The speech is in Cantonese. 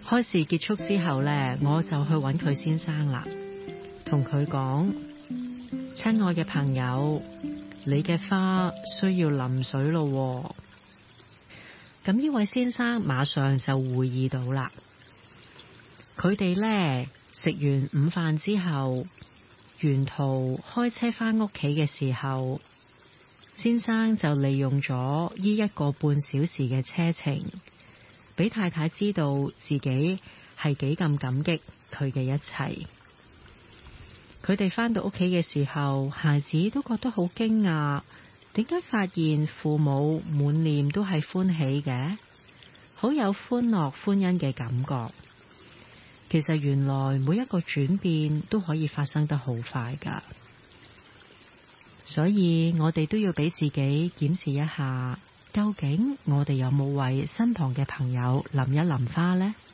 開市結束之後呢，我就去揾佢先生啦，同佢講：親愛嘅朋友，你嘅花需要淋水咯。咁呢位先生馬上就會意到啦。佢哋呢，食完午飯之後，沿途開車返屋企嘅時候，先生就利用咗呢1個半小時嘅車程，俾太太知道自己係幾咁感激佢嘅一切。佢哋返到屋企嘅時候，孩子都覺得好驚訝，點解發現父母滿臉都係歡喜嘅，好有歡樂歡欣嘅感覺。其實原來每一個轉變都可以發生得好快㗎，所以我哋都要俾自己檢視一下，究竟我哋有冇為身旁嘅朋友淋一淋花呢？